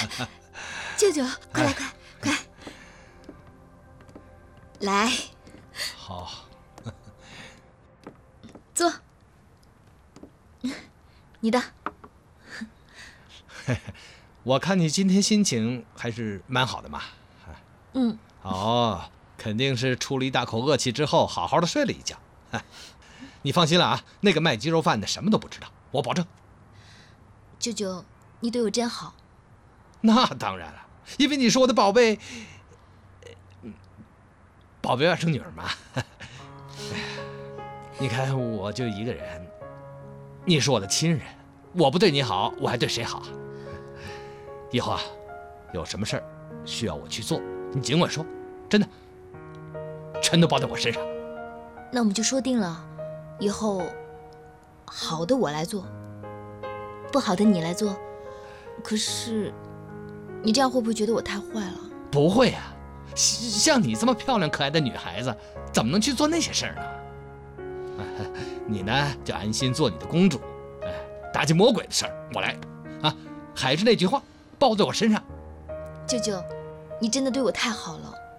舅舅，快来，快来！ 好， 坐。你的。 我看你今天心情还是蛮好的嘛。 嗯。 哦，肯定是出了一大口恶气之后，好好的睡了一觉。你放心了啊，那个卖鸡肉饭的什么都不知道，我保证。 舅舅，你对我真好。 那当然了，因为你是我的宝贝，宝贝外甥女儿嘛。你看，我就一个人，你是我的亲人，我不对你好，我还对谁好？以后啊，有什么事儿需要我去做，你尽管说，真的，全都包在我身上。 那我们就说定了，以后好的我来做，不好的你来做。可是你这样会不会觉得我太坏了？ 不会啊，像你这么漂亮可爱的女孩子，怎么能去做那些事儿呢？你呢，就安心做你的公主。打击魔鬼的事儿我来还是那句话，包在我身上。 舅舅，你真的对我太好了。